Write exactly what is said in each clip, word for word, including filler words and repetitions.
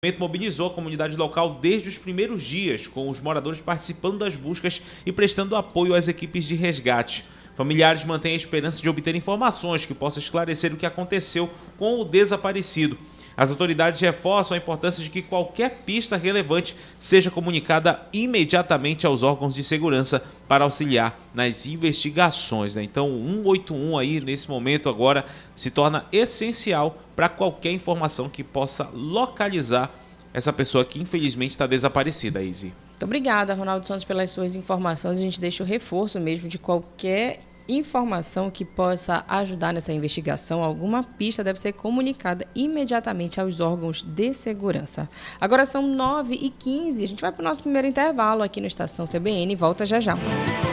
movimento mobilizou a comunidade local desde os primeiros dias, com os moradores participando das buscas e prestando apoio às equipes de resgate. Familiares mantêm a esperança de obter informações que possam esclarecer o que aconteceu com o desaparecido. As autoridades reforçam a importância de que qualquer pista relevante seja comunicada imediatamente aos órgãos de segurança para auxiliar nas investigações, né? Então, o cento e oitenta e um aí, nesse momento agora, se torna essencial para qualquer informação que possa localizar essa pessoa que infelizmente está desaparecida, Izzy. Muito obrigada, Ronaldo Santos, pelas suas informações. A gente deixa o reforço mesmo de qualquer informação que possa ajudar nessa investigação. Alguma pista deve ser comunicada imediatamente aos órgãos de segurança. Agora são nove e quinze. A gente vai para o nosso primeiro intervalo aqui no Estação C B N. Volta já já.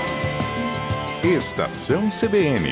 Estação C B N.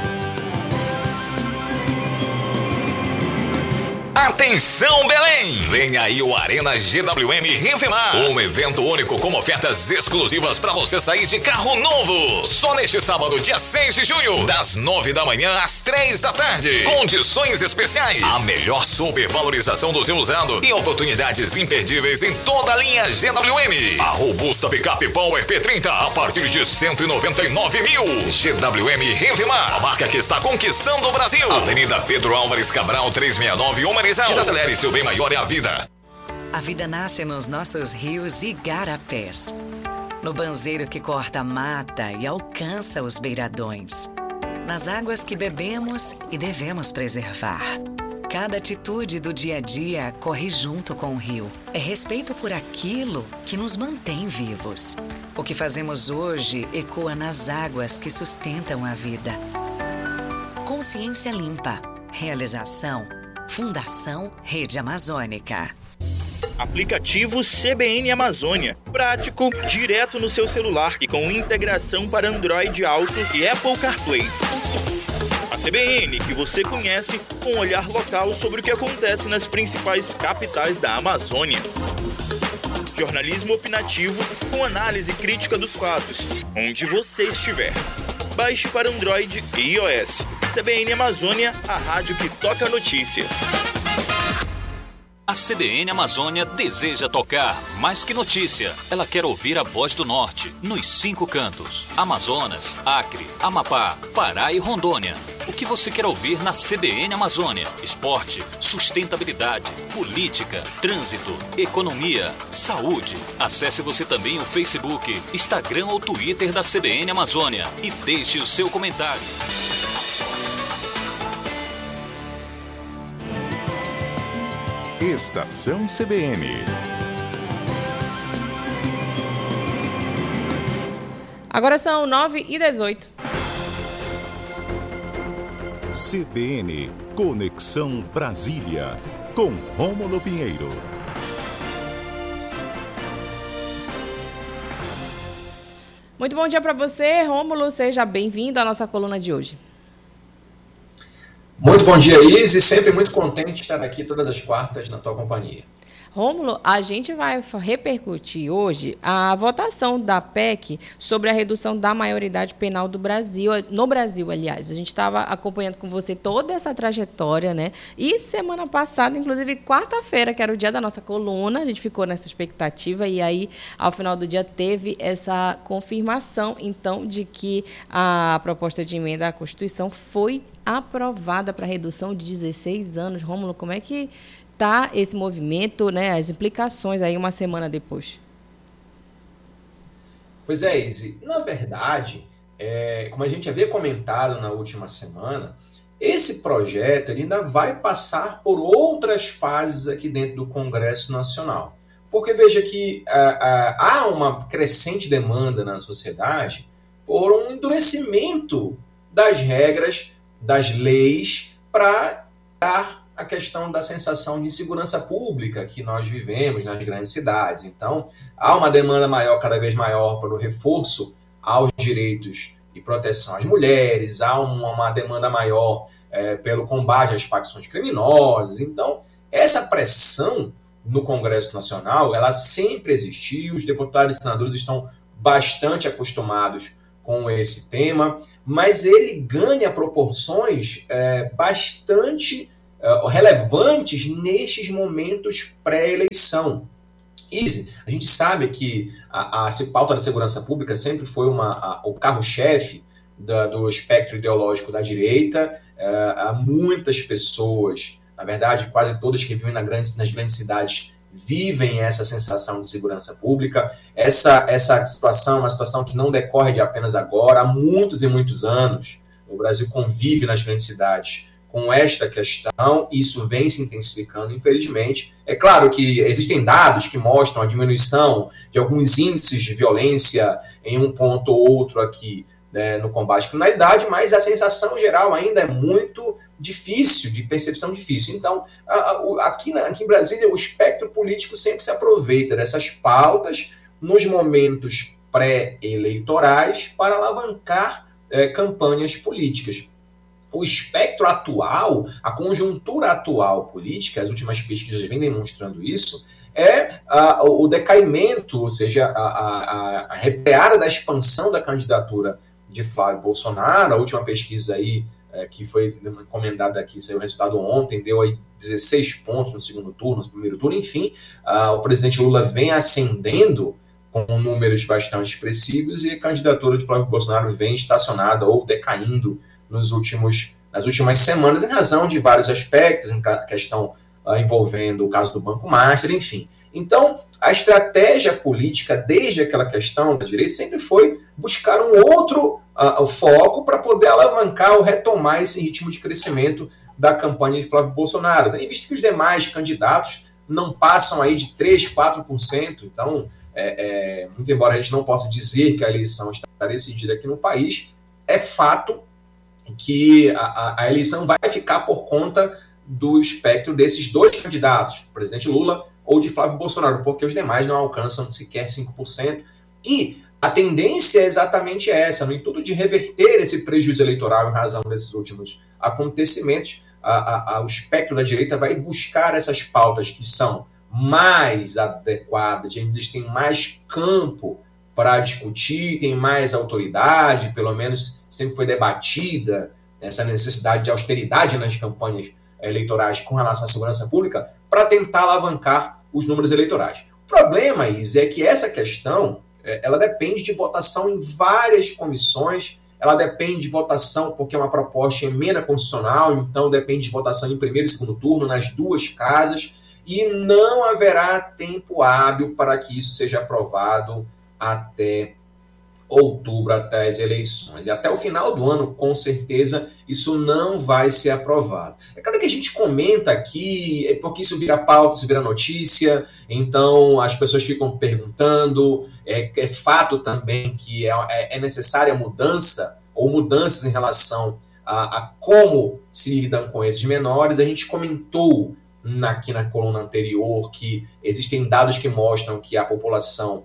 Atenção, Belém! Vem aí o Arena G W M Revemar, um evento único com ofertas exclusivas para você sair de carro novo. Só neste sábado, dia seis de junho, das nove da manhã às três da tarde. Condições especiais, a melhor supervalorização do seu usado e oportunidades imperdíveis em toda a linha G W M. A robusta picape Power P trinta a partir de cento e noventa e nove mil. G W M Revemar, a marca que está conquistando o Brasil. Avenida Pedro Álvares Cabral, trezentos e sessenta e nove, Humanizado. Desacelere, seu bem maior é a vida. A vida nasce nos nossos rios e igarapés. No banzeiro que corta a mata e alcança os beiradões. Nas águas que bebemos e devemos preservar. Cada atitude do dia a dia corre junto com o rio. É respeito por aquilo que nos mantém vivos. O que fazemos hoje ecoa nas águas que sustentam a vida. Consciência limpa. Realização Fundação Rede Amazônica. Aplicativo C B N Amazônia. Prático, direto no seu celular e com integração para Android Auto e Apple CarPlay. A C B N que você conhece com um olhar local sobre o que acontece nas principais capitais da Amazônia. Jornalismo opinativo com análise crítica dos fatos, onde você estiver. Baixe para Android e iOS. C B N Amazônia, a rádio que toca a notícia. A C B N Amazônia deseja tocar mais que notícia. Ela quer ouvir a voz do norte, nos cinco cantos. Amazonas, Acre, Amapá, Pará e Rondônia. O que você quer ouvir na C B N Amazônia? Esporte, sustentabilidade, política, trânsito, economia, saúde. Acesse você também o Facebook, Instagram ou Twitter da C B N Amazônia e deixe o seu comentário. Estação C B N. Agora são nove e dezoito. C B N Conexão Brasília, com Rômulo Pinheiro. Muito bom dia para você, Rômulo. Seja bem-vindo à nossa coluna de hoje. Muito bom dia, Izzy. Sempre muito contente de estar aqui todas as quartas na tua companhia. Rômulo, a gente vai repercutir hoje a votação da P E C sobre a redução da maioridade penal do Brasil, no Brasil, aliás. A gente estava acompanhando com você toda essa trajetória, né? E semana passada, inclusive quarta-feira, que era o dia da nossa coluna, a gente ficou nessa expectativa e aí, ao final do dia, teve essa confirmação, então, de que a proposta de emenda à Constituição foi aprovada para redução de dezesseis anos. Rômulo, como é que está esse movimento, né, as implicações aí uma semana depois? Pois é, Izzy. Na verdade, é, como a gente havia comentado na última semana, esse projeto ele ainda vai passar por outras fases aqui dentro do Congresso Nacional. Porque veja que ah, ah, há uma crescente demanda na sociedade por um endurecimento das regras, das leis, para dar a questão da sensação de insegurança pública que nós vivemos nas grandes cidades. Então, há uma demanda maior, cada vez maior, para o reforço aos direitos e proteção às mulheres, há uma, uma demanda maior é, pelo combate às facções criminosas. Então, essa pressão no Congresso Nacional, ela sempre existiu, os deputados e senadores estão bastante acostumados com esse tema, mas ele ganha proporções é, bastante uh, relevantes nestes momentos pré-eleição. Easy, a gente sabe que a, a pauta da segurança pública sempre foi uma, a, o carro-chefe da, do espectro ideológico da direita. Uh, há muitas pessoas, na verdade, quase todas que vivem na grande, nas grandes cidades, vivem essa sensação de segurança pública. Essa, essa situação é uma situação que não decorre de apenas agora, há muitos e muitos anos. O Brasil convive nas grandes cidades com esta questão, e isso vem se intensificando, infelizmente. É claro que existem dados que mostram a diminuição de alguns índices de violência em um ponto ou outro aqui, né, no combate à criminalidade, mas a sensação geral ainda é muito difícil, de percepção difícil. Então, a, a, aqui, na, aqui em Brasília, o espectro político sempre se aproveita dessas pautas nos momentos pré-eleitorais para alavancar é, campanhas políticas. O espectro atual, a conjuntura atual política, as últimas pesquisas vêm demonstrando isso, é a, o decaimento, ou seja, a, a, a refreada da expansão da candidatura de Flávio Bolsonaro. A última pesquisa aí, é, que foi encomendada aqui, saiu o resultado ontem, deu aí dezesseis pontos no segundo turno, no primeiro turno, enfim, a, o presidente Lula vem ascendendo com números bastante expressivos e a candidatura de Flávio Bolsonaro vem estacionada ou decaindo nos últimos, nas últimas semanas, em razão de vários aspectos, em questão uh, envolvendo o caso do Banco Master, enfim. Então, a estratégia política, desde aquela questão da direita, sempre foi buscar um outro uh, foco para poder alavancar ou retomar esse ritmo de crescimento da campanha de Flávio Bolsonaro, em vista que os demais candidatos não passam aí de três, quatro por cento, então, é, é, muito embora a gente não possa dizer que a eleição está decidida aqui no país, é fato que a, a eleição vai ficar por conta do espectro desses dois candidatos, do presidente Lula ou de Flávio Bolsonaro, porque os demais não alcançam sequer cinco por cento. E a tendência é exatamente essa, no intuito de reverter esse prejuízo eleitoral em razão desses últimos acontecimentos, a, a, a, o espectro da direita vai buscar essas pautas que são mais adequadas, eles têm mais campo para discutir, tem mais autoridade, pelo menos sempre foi debatida essa necessidade de austeridade nas campanhas eleitorais com relação à segurança pública, para tentar alavancar os números eleitorais. O problema, Isa, é que essa questão ela depende de votação em várias comissões, ela depende de votação porque é uma proposta de emenda constitucional, então depende de votação em primeiro e segundo turno, nas duas casas, e não haverá tempo hábil para que isso seja aprovado até outubro, até as eleições. E até o final do ano, com certeza, isso não vai ser aprovado. É claro que a gente comenta aqui, é porque isso vira pauta, isso vira notícia, então as pessoas ficam perguntando, é, é fato também que é, é necessária mudança, ou mudanças em relação a, a como se lidam com esses menores. A gente comentou na, aqui na coluna anterior que existem dados que mostram que a população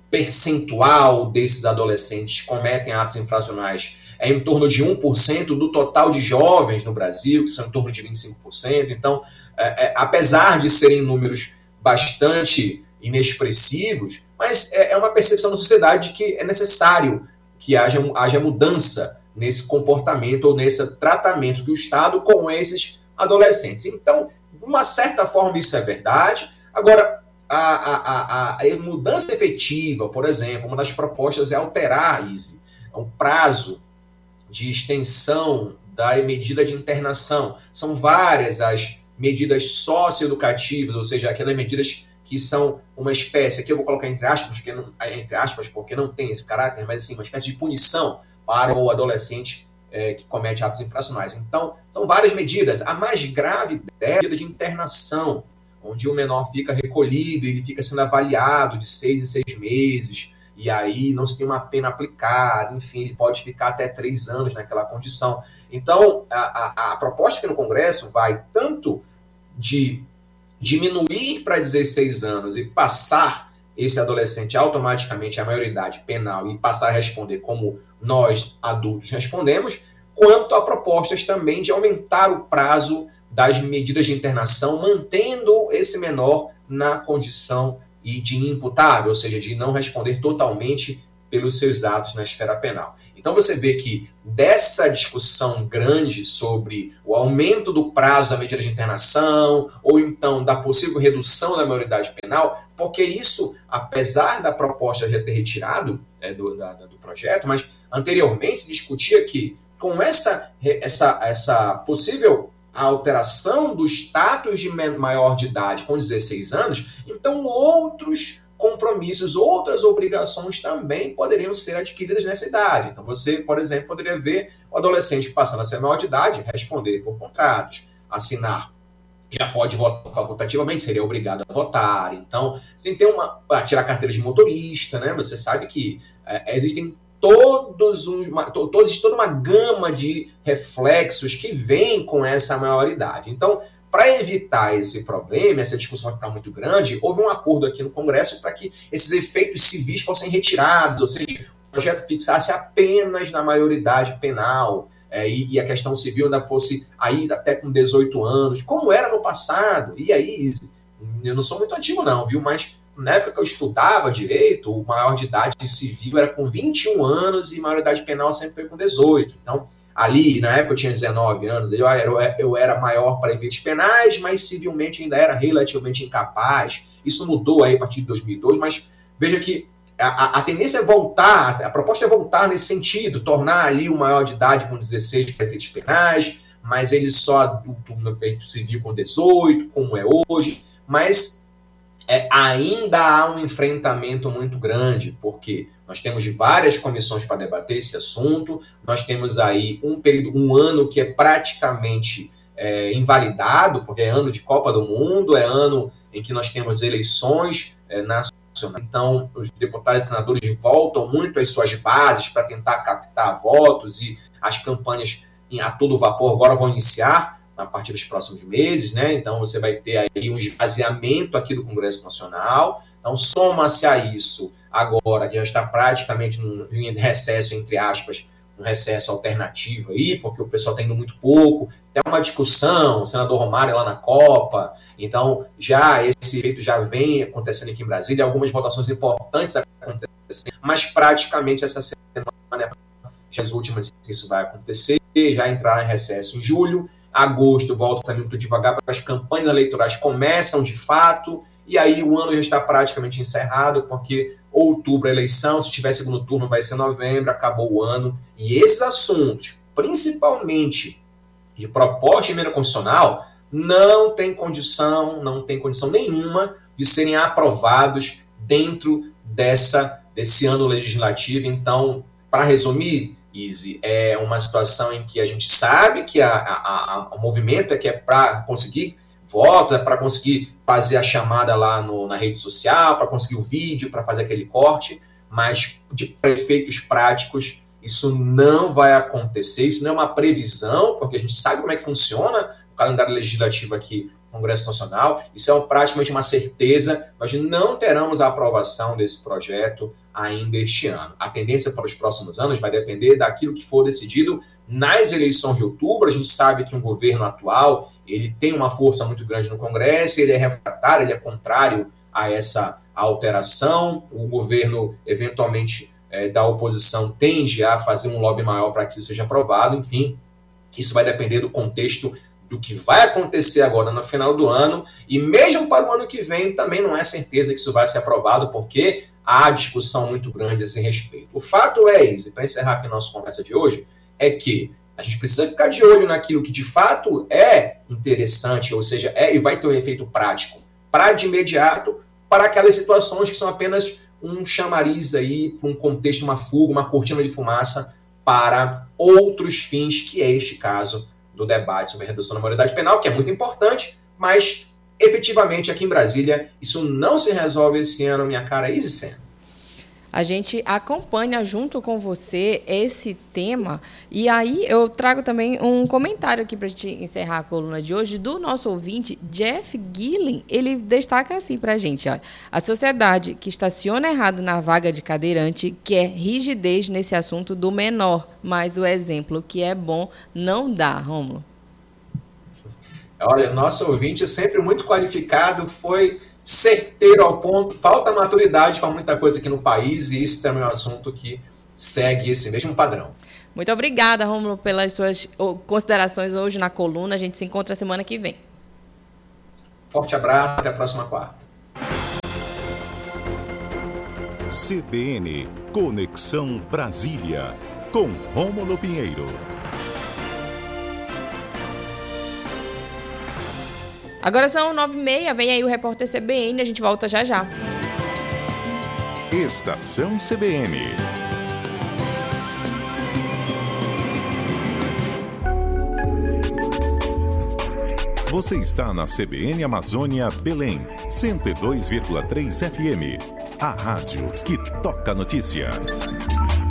percentual desses adolescentes cometem atos infracionais é em torno de um por cento do total de jovens no Brasil, que são em torno de vinte e cinco por cento. Então, é, é, apesar de serem números bastante inexpressivos, mas é, é uma percepção da sociedade de que é necessário que haja, haja mudança nesse comportamento ou nesse tratamento do Estado com esses adolescentes. Então, de uma certa forma, isso é verdade. Agora, A, a, a, a mudança efetiva, por exemplo, uma das propostas é alterar, Izzy, o prazo de extensão da medida de internação. São várias as medidas socioeducativas, ou seja, aquelas medidas que são uma espécie, aqui eu vou colocar entre aspas, porque não, entre aspas, porque não tem esse caráter, mas assim, uma espécie de punição para o adolescente é, que comete atos infracionais. Então, são várias medidas. A mais grave é a medida de internação, onde o menor fica recolhido, ele fica sendo avaliado de seis em seis meses, e aí não se tem uma pena aplicada, enfim, ele pode ficar até três anos naquela condição. Então, a, a, a proposta aqui no Congresso vai tanto de diminuir para dezesseis anos e passar esse adolescente automaticamente à maioridade penal e passar a responder como nós, adultos, respondemos, quanto a propostas também de aumentar o prazo das medidas de internação, mantendo esse menor na condição de imputável, ou seja, de não responder totalmente pelos seus atos na esfera penal. Então você vê que dessa discussão grande sobre o aumento do prazo da medida de internação, ou então da possível redução da maioridade penal, porque isso, apesar da proposta já ter retirado é, do, da, do projeto, mas anteriormente se discutia que com essa, essa, essa possível alteração do status de maior de idade com dezesseis anos, então outros compromissos, outras obrigações também poderiam ser adquiridas nessa idade. Então você, por exemplo, poderia ver o adolescente passando a ser maior de idade, responder por contratos, assinar, já pode votar facultativamente, seria obrigado a votar. Então, sem ter uma... tirar carteira de motorista, né? Você sabe que é, existem todos uma, todos, toda uma gama de reflexos que vêm com essa maioridade. Então, para evitar esse problema, essa discussão ficar muito grande, houve um acordo aqui no Congresso para que esses efeitos civis fossem retirados, ou seja, o projeto fixasse apenas na maioridade penal, é, e, e a questão civil ainda fosse aí até com dezoito anos, como era no passado. E aí, eu não sou muito antigo não, viu? Mas na época que eu estudava direito, o maior de idade civil era com vinte e um anos e a maioridade penal sempre foi com dezoito. Então, ali, na época eu tinha dezenove anos, eu era, eu era maior para efeitos penais, mas civilmente ainda era relativamente incapaz. Isso mudou aí a partir de dois mil e dois, mas veja que a, a tendência é voltar, a proposta é voltar nesse sentido, tornar ali o maior de idade com dezesseis para efeitos penais, mas ele só adulto no efeito civil com dezoito, como é hoje, mas é, ainda há um enfrentamento muito grande, porque nós temos várias comissões para debater esse assunto, nós temos aí um período, um ano que é praticamente é, invalidado, porque é ano de Copa do Mundo, é ano em que nós temos eleições é, nacionais, então os deputados e senadores voltam muito às suas bases para tentar captar votos, e as campanhas a todo vapor agora vão iniciar a partir dos próximos meses, né? Então você vai ter aí um esvaziamento aqui do Congresso Nacional. Então soma-se a isso agora, que já está praticamente num recesso, entre aspas, um recesso alternativo aí, porque o pessoal está indo muito pouco, tem uma discussão, o senador Romário lá na Copa, então já esse efeito já vem acontecendo aqui em Brasília, algumas votações importantes acontecendo, mas praticamente essa semana, já as últimas que isso vai acontecer, já entrará em recesso em julho, agosto volta também muito devagar, porque as campanhas eleitorais começam de fato, e aí o ano já está praticamente encerrado, porque outubro é eleição, se tiver segundo turno vai ser novembro, acabou o ano. E esses assuntos, principalmente de proposta de emenda constitucional, não tem condição, não tem condição nenhuma de serem aprovados dentro dessa, desse ano legislativo. Então, para resumir, Izzy, é uma situação em que a gente sabe que a, a, a, o movimento é que é para conseguir voto, é para conseguir fazer a chamada lá no, na rede social, para conseguir o vídeo, para fazer aquele corte, mas de efeitos práticos isso não vai acontecer, isso não é uma previsão, porque a gente sabe como é que funciona o calendário legislativo aqui no Congresso Nacional, isso é praticamente uma certeza, nós não teremos a aprovação desse projeto ainda este ano. A tendência para os próximos anos vai depender daquilo que for decidido nas eleições de outubro. A gente sabe que o governo atual ele tem uma força muito grande no Congresso, ele é refratário, ele é contrário a essa alteração. O governo, eventualmente, é, da oposição tende a fazer um lobby maior para que isso seja aprovado. Enfim, isso vai depender do contexto do que vai acontecer agora no final do ano, e mesmo para o ano que vem também não é certeza que isso vai ser aprovado, porque há discussão muito grande a esse respeito. O fato é, Izzy, para encerrar aqui a nossa conversa de hoje, é que a gente precisa ficar de olho naquilo que de fato é interessante, ou seja, é e vai ter um efeito prático, para de imediato, para aquelas situações que são apenas um chamariz aí, um contexto, uma fuga, uma cortina de fumaça para outros fins, que é este caso do debate sobre a redução da maioridade penal, que é muito importante, mas efetivamente aqui em Brasília isso não se resolve esse ano, minha cara Izzy Sena. A gente acompanha junto com você esse tema, e aí eu trago também um comentário aqui para a gente encerrar a coluna de hoje do nosso ouvinte, Jeff Gillen. Ele destaca assim para a gente, olha, a sociedade que estaciona errado na vaga de cadeirante quer rigidez nesse assunto do menor, mas o exemplo que é bom não dá, Rômulo. Olha, nosso ouvinte é sempre muito qualificado, foi certeiro ao ponto, falta maturidade para muita coisa aqui no país, e esse também é um assunto que segue esse mesmo padrão. Muito obrigada, Rômulo, pelas suas considerações hoje na coluna. A gente se encontra semana que vem. Forte abraço, até a próxima quarta. C B N Conexão Brasília, com Rômulo Pinheiro. Agora são nove e meia, vem aí o repórter C B N, a gente volta já já. Estação C B N. Você está na C B N Amazônia Belém, cento e dois vírgula três F M. A rádio que toca notícia.